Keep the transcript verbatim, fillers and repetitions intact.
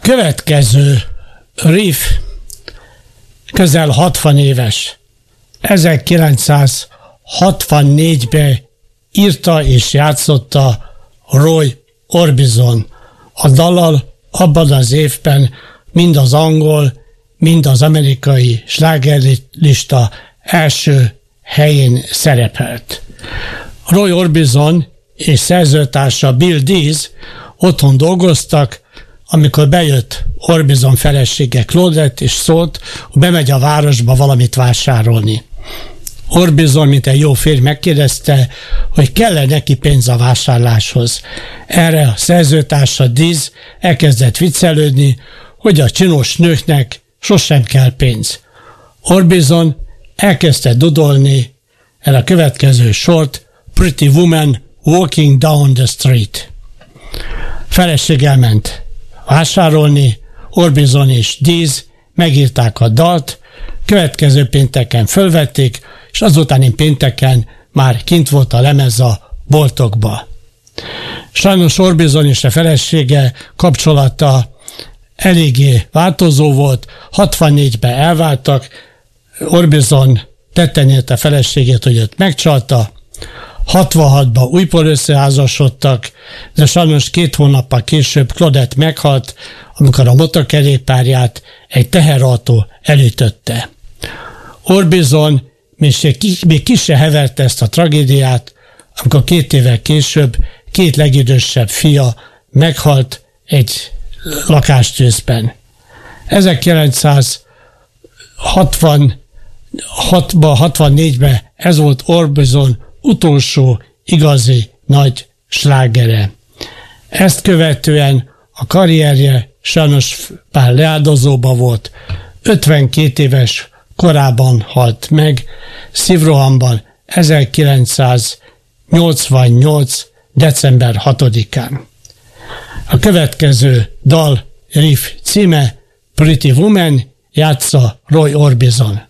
következő riff közel hatvan éves. ezerkilencszázhatvannégyben írta és játszotta Roy Orbison. A dallal abban az évben mind az angol, mind az amerikai slágerlista első helyén szerepelt. Roy Orbison és szerzőtársa Bill Dees otthon dolgoztak, amikor bejött Orbison felesége Claudette, és szólt, hogy bemegy a városba valamit vásárolni. Orbison, mint egy jó férj, megkérdezte, hogy kell-e neki pénz a vásárláshoz. Erre a szerzőtársa Dees elkezdett viccelődni, hogy a csinos nőknek sosem kell pénz. Orbison elkezdte dudolni el a következő sort, Pretty Woman Walking Down the Street. Feleség elment vásárolni, Orbison és Dees megírták a dalt, következő pénteken fölvették, és azutáni pénteken már kint volt a lemez a boltokba. Sajnos Orbison és a felesége kapcsolata eléggé változó volt, hatvannégyben elváltak, Orbison tetten érte a feleségét, hogy őt megcsalta, hatvanhatban újból összeházasodtak, de sajnos két hónappal később Claudette meghalt, amikor a motorkerékpárját egy teherautó elütötte. Orbison még ki se heverte ezt a tragédiát, amikor két évvel később két legidősebb fia meghalt egy lakástűzben. ezerkilencszázhatvanhatban, hatvannégyben ez volt Orbison utolsó igazi nagy slágere. Ezt követően a karrierje sajnos pár leáldozóba volt, ötvenkét éves korában halt meg, szívrohamban ezerkilencszáznyolcvannyolc. december hatodikán. A következő dal riff címe Pretty Woman, játsza Roy Orbison.